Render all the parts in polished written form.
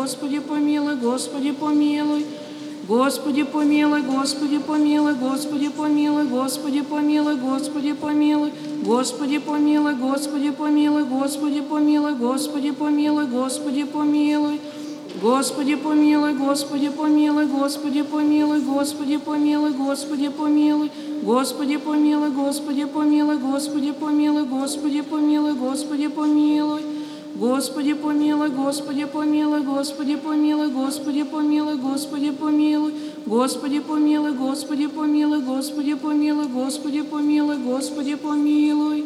Господи помилуй, Господи помилуй. Господи помилуй, Господи помилуй, Господи помилуй, Господи помилуй, Господи помилуй, Господи помилуй, Господи помилуй, Господи помилуй, Господи помилуй, Господи помилуй. Господи помилуй, Господи помилуй, Господи помилуй, Господи помилуй, Господи помилуй, Господи помилуй, Господи помилуй, Господи помилуй, Господи помилуй, Господи помилуй. Господи помилуй, Господи помилуй, Господи помилуй, Господи помилуй, Господи помилуй, Господи помилуй, Господи помилуй, Господи помилуй, Господи помилуй, Господи помилуй.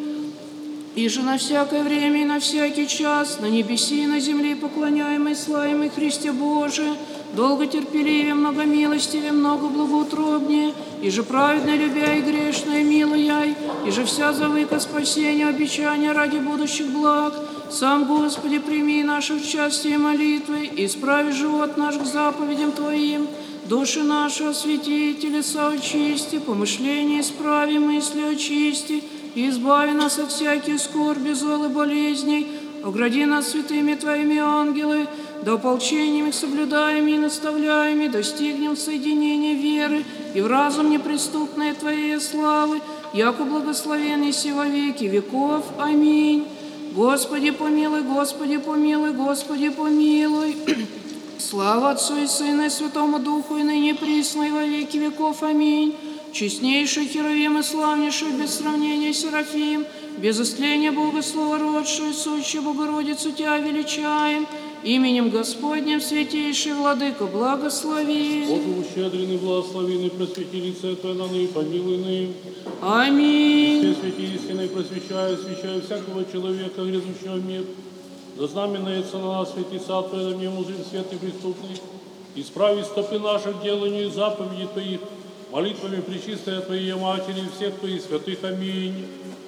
И же на всякое время и на всякий час, на небеси и на земле поклоняемый, славимый Христе Боже, долготерпеливее, многомилостивее, много благоутробнее, и же праведно любя и грешное милуя, и же вся завыка спасения, обещания ради будущих благ. Сам, Господи, прими наше участие и молитвы, и исправи живот наш к заповедям Твоим, души наши освети, телеса очисти, помышления исправи, мысли очисти, и избави нас от всяких скорби, зол и болезней, огради нас святыми Твоими ангелы, да ополчением их соблюдаеми и наставляеми достигнем соединения веры и в разум неприступной Твоей славы, яко благословенный си во веки веков. Аминь. Господи помилуй, Господи помилуй, Господи помилуй. Слава Отцу и Сыну и Святому Духу, и ныне присно, и во веки веков. Аминь. Честнейший Херувим и славнейший без сравнения Серафим, без истления Бога словородшую, сущую Богородицу Тебя величаем, именем Господним святейший Владыка благослови. Богу щедрый, благословенный, просвети лице Твое на ныне, помилуй ныне. Аминь. Все святи истины просвещаю, освящаю всякого человека, грязущего мир. Да знаменуется на нас светица Твоя, на мне мужик свет неприступный. Исправи стопы наши в делании заповеди Твоих, молитвами Пречистой Твоей Матери и всех Твоих святых. Аминь.